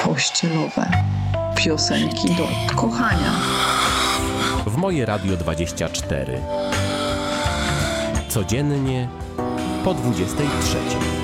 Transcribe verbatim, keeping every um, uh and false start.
pościelowe, piosenki do kochania. W Moje Radio dwadzieścia cztery. Codziennie po dwudziestej trzeciej.